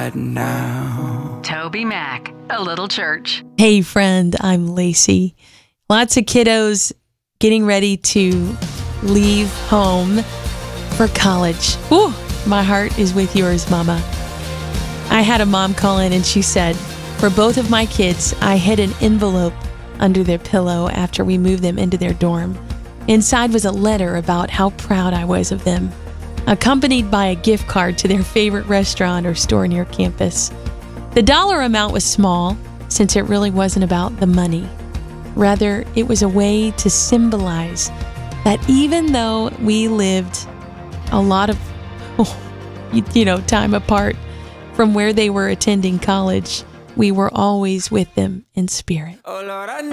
right now. Toby Mac, A Little Church. Hey friend, I'm Lacey. Lots of kiddos getting ready to leave home for college. Whew, my heart is with yours, Mama. I had a mom call in and she said, for both of my kids, I hid an envelope under their pillow after we moved them into their dorm. Inside was a letter about how proud I was of them, accompanied by a gift card to their favorite restaurant or store near campus. The dollar amount was small, since it really wasn't about the money. Rather, it was a way to symbolize that even though we lived a lot of, time apart from where they were attending college, we were always with them in spirit. Oh Lord, I